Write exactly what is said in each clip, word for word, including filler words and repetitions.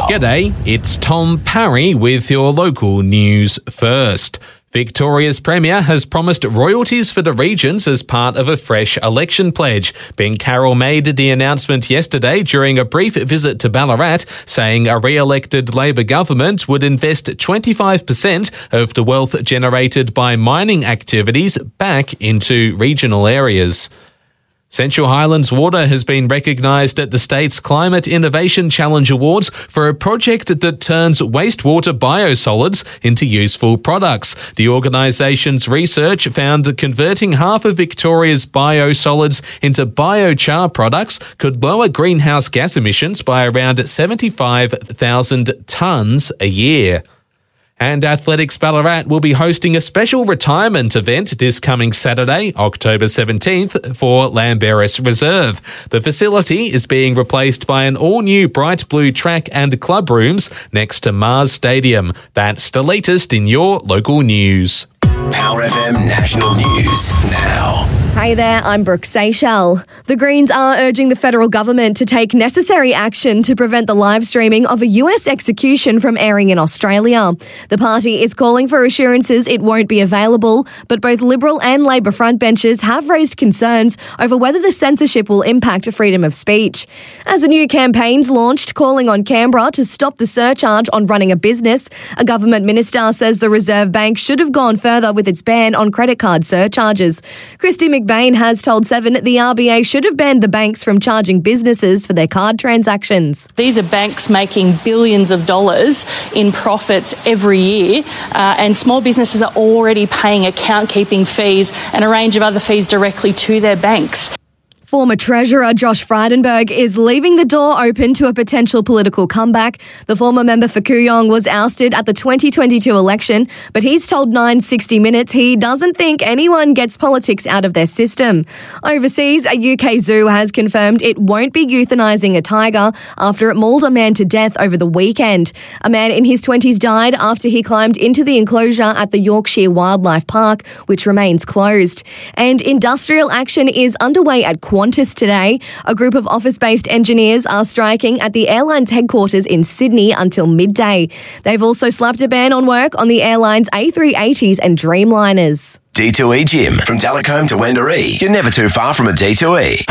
G'day, it's Tom Parry with your local news first. Victoria's Premier has promised royalties for the regions as part of a fresh election pledge. Ben Carroll made the announcement yesterday during a brief visit to Ballarat, saying a re-elected Labor government would invest twenty-five percent of the wealth generated by mining activities back into regional areas. Central Highlands Water has been recognised at the state's Climate Innovation Challenge Awards for a project that turns wastewater biosolids into useful products. The organisation's research found converting half of Victoria's biosolids into biochar products could lower greenhouse gas emissions by around seventy-five thousand tonnes a year. And Athletics Ballarat will be hosting a special retirement event this coming Saturday, October seventeenth, for Lamberis Reserve. The facility is being replaced by an all-new bright blue track and club rooms next to Mars Stadium. That's the latest in your local news. Power F M National News now. Hey there, I'm Brooke Seychelles. The Greens are urging the federal government to take necessary action to prevent the live streaming of a U S execution from airing in Australia. The party is calling for assurances it won't be available, but both Liberal and Labor frontbenchers have raised concerns over whether the censorship will impact freedom of speech. As a new campaign's launched calling on Canberra to stop the surcharge on running a business, a government minister says the Reserve Bank should have gone further with its ban on credit card surcharges. Christy McBain has told Seven the R B A should have banned the banks from charging businesses for their card transactions. These are banks making billions of dollars in profits every year, uh, and small businesses are already paying account-keeping fees and a range of other fees directly to their banks. Former Treasurer Josh Frydenberg is leaving the door open to a potential political comeback. The former member for Kooyong was ousted at the twenty twenty-two election, but he's told nine sixty minutes he doesn't think anyone gets politics out of their system. Overseas, a U K zoo has confirmed it won't be euthanising a tiger after it mauled a man to death over the weekend. A man in his twenties died after he climbed into the enclosure at the Yorkshire Wildlife Park, which remains closed. And industrial action is underway at Qantas today. A group of office-based engineers are striking at the airline's headquarters in Sydney until midday. They've also slapped a ban on work on the airline's A three eighties and Dreamliners. D two E Gym. From Dallacombe to Wendouree. You're never too far from a D two E.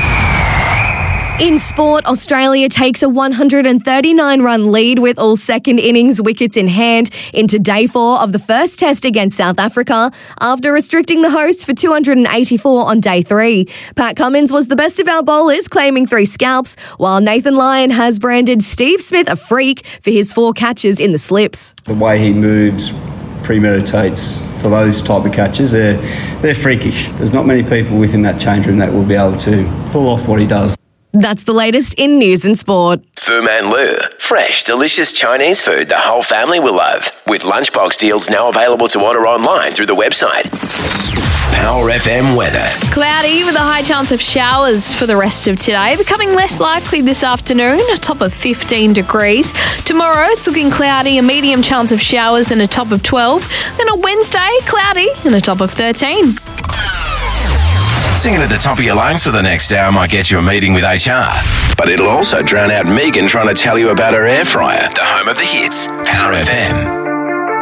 In sport, Australia takes a one hundred thirty-nine run lead with all second innings wickets in hand into day four of the first test against South Africa after restricting the hosts for two hundred eighty-four on day three. Pat Cummins was the best of our bowlers, claiming three scalps, while Nathan Lyon has branded Steve Smith a freak for his four catches in the slips. The way he moves premeditates for those type of catches. They're, they're freakish. There's not many people within that change room that will be able to pull off what he does. That's the latest in news and sport. Fu Man Lu. Fresh, delicious Chinese food the whole family will love. With lunchbox deals now available to order online through the website. Power F M weather. Cloudy with a high chance of showers for the rest of today, becoming less likely this afternoon, a top of fifteen degrees. Tomorrow it's looking cloudy, a medium chance of showers and a top of twelve. Then on Wednesday, cloudy and a top of thirteen. Singing at the top of your lungs for the next hour might get you a meeting with H R. But it'll also drown out Megan trying to tell you about her air fryer. The home of the hits. Power F M.